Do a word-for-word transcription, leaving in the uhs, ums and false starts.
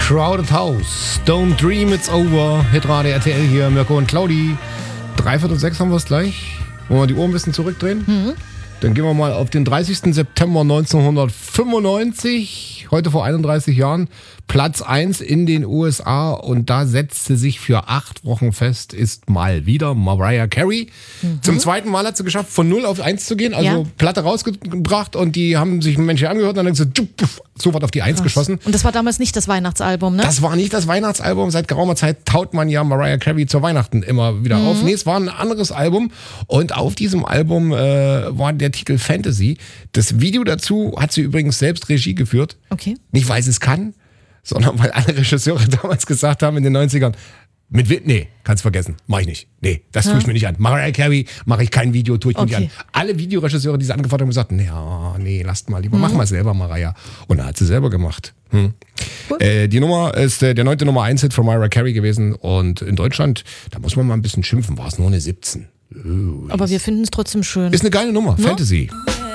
Crowded House, Don't Dream It's Over, Hitradio R T L hier, Mirko und Claudi. Dreiviertel sechs haben wir es gleich. Wollen wir die Uhr ein bisschen zurückdrehen? Mhm. Dann gehen wir mal auf den dreißigsten September neunzehnhundertfünfundneunzig, heute vor einunddreißig Jahren, Platz eins in den U S A, und da setzte sich für acht Wochen fest, ist mal wieder Mariah Carey. Mhm. Zum zweiten Mal hat sie geschafft, von null auf eins zu gehen, also ja. Platte rausgebracht, und die haben sich Menschen angehört und dann haben sie sofort auf die eins Krass. geschossen. Und das war damals nicht das Weihnachtsalbum, ne? Das war nicht das Weihnachtsalbum. Seit geraumer Zeit taut man ja Mariah Carey zur Weihnachten immer wieder mhm. auf. Nee, es war ein anderes Album, und auf diesem Album äh, war der Titel Fantasy. Das Video dazu hat sie übrigens selbst Regie geführt. Okay. Nicht, weil sie es kann, sondern weil alle Regisseure damals gesagt haben in den neunzigern, mit Wit, nee, kannst vergessen, mach ich nicht. Nee, das tue ich ja. mir nicht an. Mariah Carey mache ich kein Video, tue ich mir okay. nicht an. Alle Videoregisseure, die sie angefordert haben, gesagt, nee, oh, nee, lasst mal lieber, mhm. mach mal selber, Mariah. Und dann hat sie selber gemacht. Hm. Äh, die Nummer ist äh, der neunte Nummer eins Hit von Mariah Carey gewesen, und in Deutschland, da muss man mal ein bisschen schimpfen, war es nur eine siebzehn. Oh, aber wir finden es trotzdem schön. Ist eine geile Nummer, ja? Fantasy.